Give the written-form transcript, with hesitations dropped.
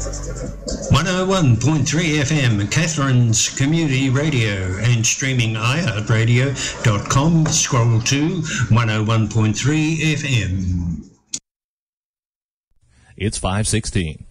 101.3 FM, Catherine's Community Radio, and streaming iHeartRadio.com. Scroll to 101.3 FM. It's 5:16.